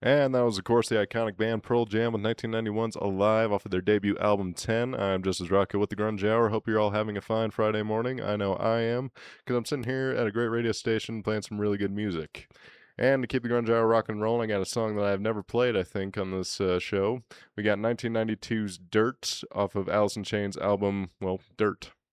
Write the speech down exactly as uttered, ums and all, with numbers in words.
And that was, of course, the iconic band Pearl Jam with nineteen ninety-one's Alive off of their debut album ten. I'm Justice Rocco with the Grunge Hour. Hope you're all having a fine Friday morning. I know I am, because I'm sitting here at a great radio station playing some really good music. And to keep the Grunge Hour rock and rolling, I got a song that I've never played, I think, on this uh, show. We got nineteen ninety-two's Dirt off of Alice in Chains' album, well, Dirt.